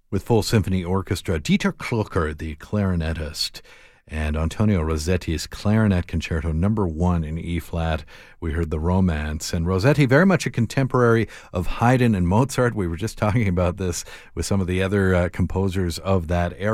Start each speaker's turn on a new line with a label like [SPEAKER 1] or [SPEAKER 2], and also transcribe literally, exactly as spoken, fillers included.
[SPEAKER 1] with full symphony orchestra, Dieter Klucker, the clarinetist, and Antonio Rossetti's Clarinet Concerto number one in E-flat. We heard the Romance. And Rossetti, very much a contemporary of Haydn and Mozart. We were just talking about this with some of the other uh, composers of that era.